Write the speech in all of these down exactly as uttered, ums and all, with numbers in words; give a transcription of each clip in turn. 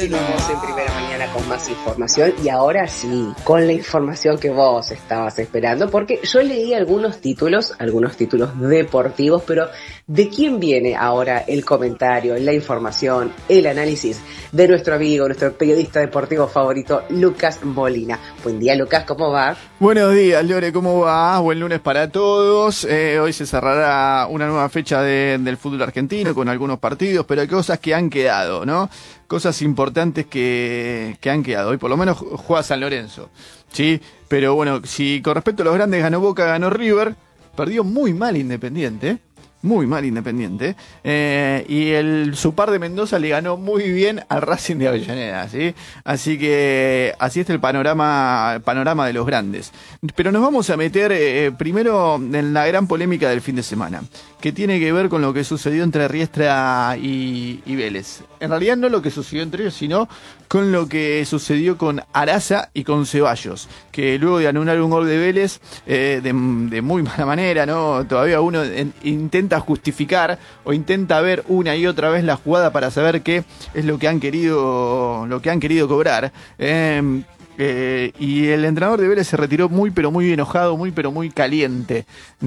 Seguimos en Primera Mañana con más información y ahora sí, con la información que vos estabas esperando, porque yo leí algunos títulos, algunos títulos deportivos, pero ¿de quién viene ahora el comentario, la información, el análisis de nuestro amigo, nuestro periodista deportivo favorito, Lucas Molina? Buen día, Lucas, ¿cómo va? Buenos días, Lore, ¿cómo va? Buen lunes para todos. Eh, hoy se cerrará una nueva fecha de, del fútbol argentino con algunos partidos, pero hay cosas que han quedado, ¿no? Cosas importantes que, que han quedado. Hoy por lo menos juega San Lorenzo, ¿sí? Pero bueno, si con respecto a los grandes ganó Boca, ganó River, perdió muy mal Independiente, muy mal Independiente, eh, y el su par de Mendoza le ganó muy bien al Racing de Avellaneda, ¿sí? Así que así está el panorama, el panorama de los grandes. Pero nos vamos a meter eh, primero en la gran polémica del fin de semana, que tiene que ver con lo que sucedió entre Riestra y, y Vélez. En realidad no lo que sucedió entre ellos, sino con lo que sucedió con Araza y con Ceballos, que luego de anular un gol de Vélez eh, de, de muy mala manera, ¿no? Todavía uno en, intenta justificar o intenta ver una y otra vez la jugada para saber qué es lo que han querido, lo que han querido cobrar. Eh, Eh, y el entrenador de Vélez se retiró muy pero muy enojado, muy pero muy caliente,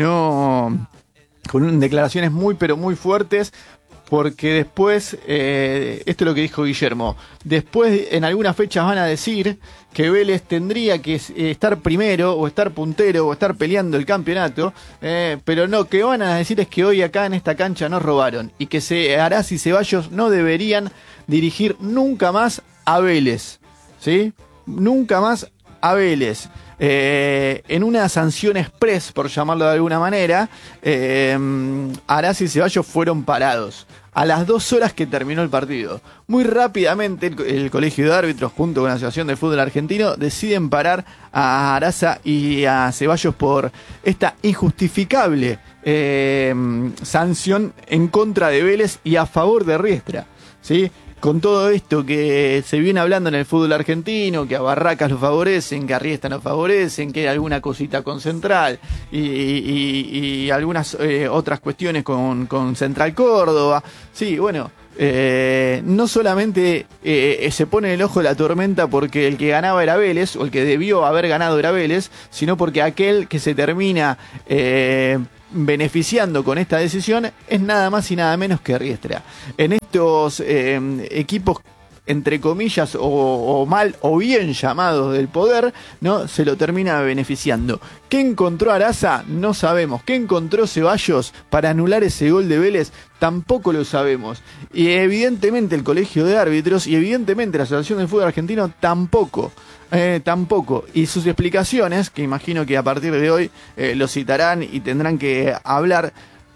no, con declaraciones muy pero muy fuertes, porque después, eh, esto es lo que dijo Guillermo, después en algunas fechas van a decir que Vélez tendría que estar primero o estar puntero o estar peleando el campeonato, eh, pero no, que van a decir es que hoy acá en esta cancha nos robaron y que se, Araz y Ceballos no deberían dirigir nunca más a Vélez, ¿sí? Nunca más a Vélez. Eh, en una sanción express, por llamarlo de alguna manera, eh, Araz y Ceballos fueron parados a las dos horas que terminó el partido. Muy rápidamente el, el Colegio de Árbitros, junto con la Asociación de Fútbol Argentino, deciden parar a Araza y a Ceballos por esta injustificable eh, sanción en contra de Vélez y a favor de Riestra, ¿sí? Con todo esto que se viene hablando en el fútbol argentino, que a Barracas lo favorecen, que a Riestra no favorecen, que hay alguna cosita con Central y, y, y algunas eh, otras cuestiones con, con Central Córdoba. Sí, bueno, eh, no solamente eh, se pone el ojo de la tormenta porque el que ganaba era Vélez, o el que debió haber ganado era Vélez, sino porque aquel que se termina Eh, beneficiando con esta decisión es nada más y nada menos que Riestra. En estos eh, equipos entre comillas o, o mal o bien llamados del poder, ¿no? Se lo termina beneficiando. ¿Qué encontró Araza? No sabemos. ¿Qué encontró Ceballos para anular ese gol de Vélez? Tampoco lo sabemos. Y evidentemente el Colegio de Árbitros y evidentemente la Asociación del Fútbol Argentino tampoco. Eh, tampoco. Y sus explicaciones, que imagino que a partir de hoy eh, lo citarán y tendrán que hablar,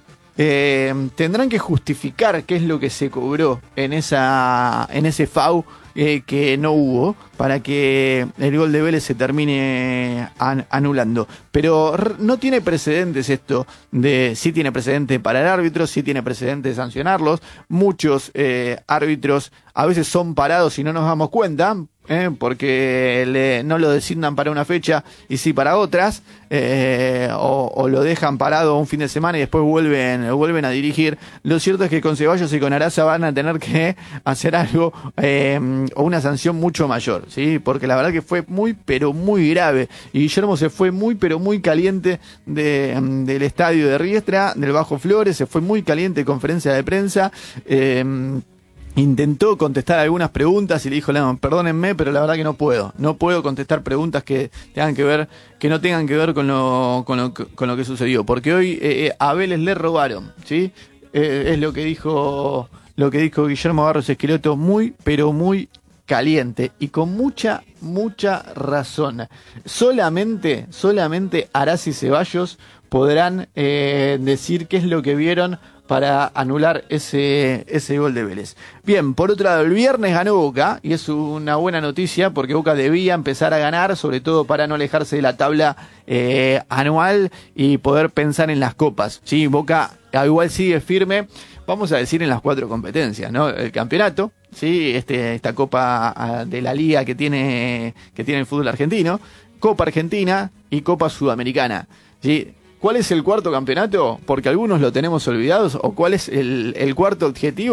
eh, tendrán que justificar qué es lo que se cobró en esa en ese F A U eh, que no hubo para que el gol de Vélez se termine an- anulando. Pero r- no tiene precedentes esto, de sí tiene precedente para el árbitro, sí tiene precedente de sancionarlos. Muchos eh, árbitros a veces son parados y no nos damos cuenta, Eh, porque le, no lo designan para una fecha y sí para otras, eh, o, o lo dejan parado un fin de semana y después vuelven, vuelven a dirigir. Lo cierto es que con Ceballos y con Araza van a tener que hacer algo eh, o una sanción mucho mayor, ¿sí? Porque la verdad que fue muy pero muy grave y Guillermo se fue muy pero muy caliente de, del estadio de Riestra, del Bajo Flores, se fue muy caliente, conferencia de prensa. eh, Intentó contestar algunas preguntas y le dijo, no, perdónenme, pero la verdad que no puedo. No puedo contestar preguntas que tengan que ver, que no tengan que ver con lo, con lo, con lo que sucedió. Porque hoy eh, a Vélez le robaron, ¿sí? Eh, es lo que dijo, lo que dijo Guillermo Barros Esqueloto, muy, pero muy caliente y con mucha, mucha razón. Solamente, solamente Araz y Ceballos podrán eh, decir qué es lo que vieron para anular ese, ese gol de Vélez. Bien, por otro lado, el viernes ganó Boca, y es una buena noticia porque Boca debía empezar a ganar, sobre todo para no alejarse de la tabla eh, anual y poder pensar en las copas. Sí, Boca igual sigue firme, vamos a decir, en las cuatro competencias, ¿no? El campeonato, sí, este, esta copa de la liga que tiene, que tiene el fútbol argentino, Copa Argentina y Copa Sudamericana, ¿sí? ¿Cuál es el cuarto campeonato? Porque algunos lo tenemos olvidados. ¿O cuál es el, el cuarto objetivo?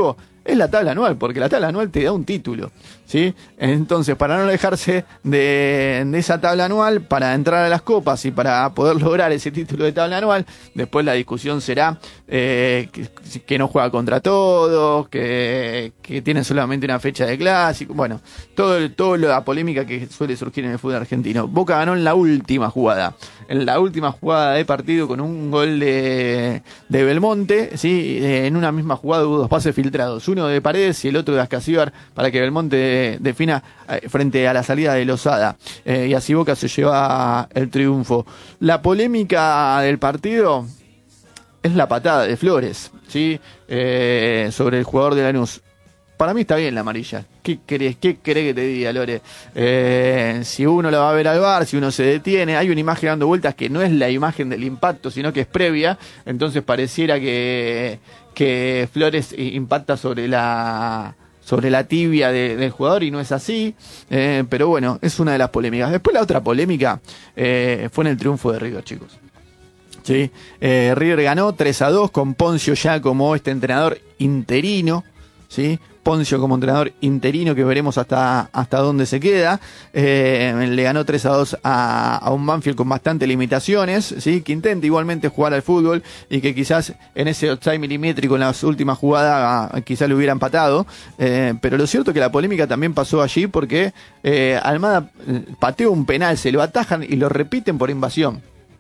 es la tabla anual, porque la tabla anual te da un título, ¿sí? Entonces, para no alejarse de, de esa tabla anual, para entrar a las copas y para poder lograr ese título de tabla anual, después la discusión será eh, que, que no juega contra todos, que, que tiene solamente una fecha de clásico, bueno, todo, todo la polémica que suele surgir en el fútbol argentino. Boca ganó en la última jugada, en la última jugada de partido con un gol de, de Belmonte, ¿sí? En una misma jugada hubo dos pases filtrados, uno de Paredes y el otro de Ascasíbar, para que Belmonte defina frente a la salida de Lozada, eh, y así Boca se lleva el triunfo. La polémica del partido es la patada de Flores, ¿sí? Eh, sobre el jugador de Lanús. Para mí está bien la amarilla. ¿Qué querés, qué querés que te diga, Lore? Eh, si uno la va a ver al V A R, si uno se detiene, hay una imagen dando vueltas que no es la imagen del impacto, sino que es previa, entonces pareciera que, que Flores impacta sobre la sobre la tibia de, del jugador y no es así, eh, pero bueno, es una de las polémicas. Después la otra polémica eh, fue en el triunfo de River, chicos. Sí, eh, River ganó tres a dos con Poncio ya como este entrenador interino, ¿sí? Poncio como entrenador interino, que veremos hasta, hasta dónde se queda. Eh, le ganó tres a dos a, a un Banfield con bastantes limitaciones, ¿sí? Que intenta igualmente jugar al fútbol y que quizás en ese offside milimétrico en las últimas jugadas quizás le hubiera empatado. Eh, pero lo cierto es que la polémica también pasó allí porque eh, Almada pateó un penal, se lo atajan y lo repiten por invasión.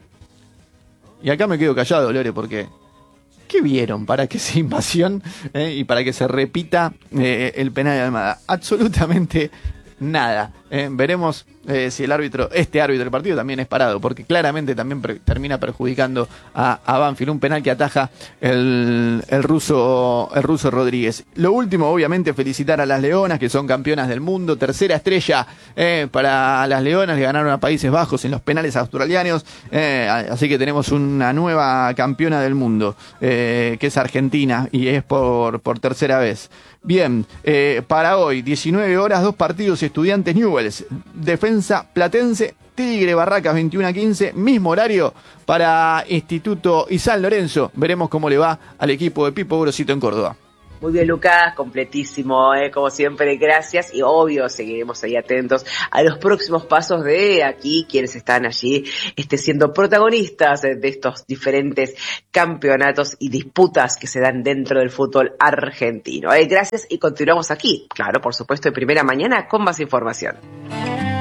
Y acá me quedo callado, Lore, porque ¿qué vieron para que sea invasión eh, y para que se repita eh, el penal de Almada? Absolutamente nada. Eh, veremos eh, si el árbitro, este árbitro del partido también es parado, porque claramente también pre- termina perjudicando a, a Banfield, un penal que ataja el, el ruso el ruso Rodríguez. Lo último, obviamente, felicitar a las Leonas, que son campeonas del mundo, tercera estrella eh, para las Leonas, le ganaron a Países Bajos en los penales australianos, eh, así que tenemos una nueva campeona del mundo, eh, que es Argentina, y es por, por tercera vez. Bien, eh, para hoy, diecinueve horas, dos partidos, Estudiantes Newell's, Defensa Platense, Tigre Barracas veintiuno a quince, mismo horario para Instituto y San Lorenzo. Veremos cómo le va al equipo de Pipo Grosito en Córdoba. Muy bien, Lucas, completísimo, eh, como siempre, gracias, y obvio seguiremos ahí atentos a los próximos pasos de aquí, quienes están allí este, siendo protagonistas de estos diferentes campeonatos y disputas que se dan dentro del fútbol argentino. Eh, gracias y continuamos aquí, claro, por supuesto, de primera mañana con más información.